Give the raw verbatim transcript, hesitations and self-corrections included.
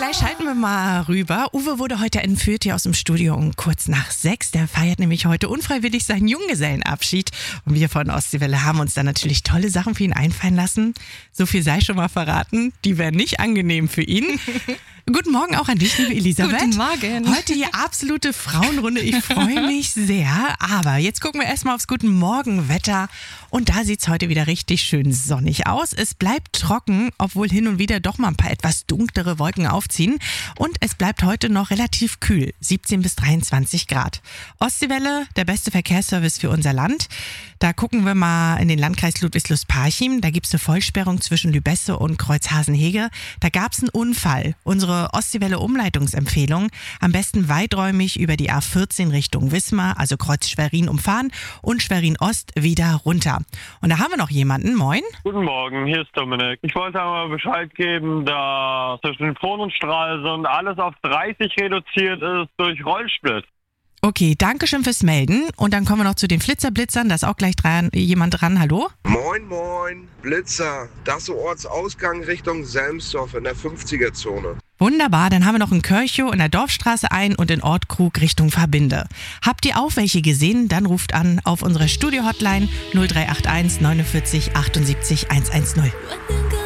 Gleich schalten wir mal rüber. Uwe wurde heute entführt hier aus dem Studio um kurz nach sechs. Der feiert nämlich heute unfreiwillig seinen Junggesellenabschied. Und wir von Ostseewelle haben uns da natürlich tolle Sachen für ihn einfallen lassen. So viel sei schon mal verraten, die wären nicht angenehm für ihn. Guten Morgen auch an dich, liebe Elisabeth. Guten Morgen. Heute die absolute Frauenrunde. Ich freue mich sehr. Aber jetzt gucken wir erstmal aufs Guten Morgen-Wetter. Und da sieht es heute wieder richtig schön sonnig aus. Es bleibt trocken, obwohl hin und wieder doch mal ein paar etwas dunklere Wolken aufziehen. Und es bleibt heute noch relativ kühl, siebzehn bis dreiundzwanzig Grad. Ostseewelle, der beste Verkehrsservice für unser Land. Da gucken wir mal in den Landkreis Ludwigslust-Parchim. Da gibt es eine Vollsperrung zwischen Lübesse und Kreuzhasenhege. Da gab es einen Unfall. Unsere Ostseewelle-Umleitungsempfehlung: am besten weiträumig über die A vierzehn Richtung Wismar, also Kreuz Schwerin umfahren und Schwerin Ost wieder runter. Und da haben wir noch jemanden. Moin. Guten Morgen, hier ist Dominik. Ich wollte einmal Bescheid geben, dass zwischen Phon und Stralsund alles auf dreißig reduziert ist durch Rollsplit. Okay, danke schön fürs Melden. Und dann kommen wir noch zu den Flitzer-Blitzern. Da ist auch gleich dran, jemand dran. Hallo? Moin, moin. Blitzer. Das ist Ortsausgang Richtung Selmsdorf in der fünfziger-Zone. Wunderbar, dann haben wir noch in Körchow in der Dorfstraße ein und in Ortkrug Richtung Verbinde. Habt ihr auch welche gesehen? Dann ruft an auf unsere Studio-Hotline null drei acht eins neunundvierzig achtundsiebzig hundertzehn.